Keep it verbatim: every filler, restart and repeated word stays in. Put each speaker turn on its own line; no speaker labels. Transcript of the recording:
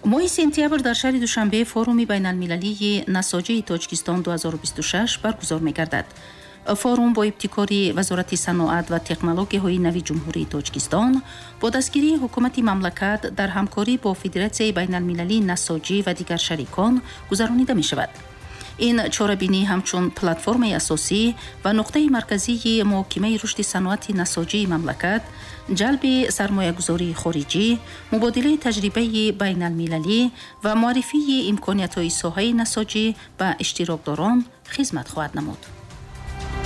ماه سپتامبر در شهر دوشنبه فوروم بین المللی نساجی تاجیکستان دو هزار و بیست و شش برگزار می‌گردد. فوروم با ابتکار وزارت صنعت و تکنولوژی‌های نوی جمهوری تاجیکستان با دستگیری حکومت مملکت در همکاری با فدراسیون بین المللی نساجی و دیگر شریکان گذرانیده می‌شود. این چاره‌بینی همچون پلتفرم اساسی و نقطه مرکزی محاکمه رشد صنعت نساجی مملکت، جلب سرمایه‌گذاری خارجی، مبادله تجربه بین المللی و معرفی امکانیت‌های ساحه نساجی به اشتراکداران خدمت خواهد نمود.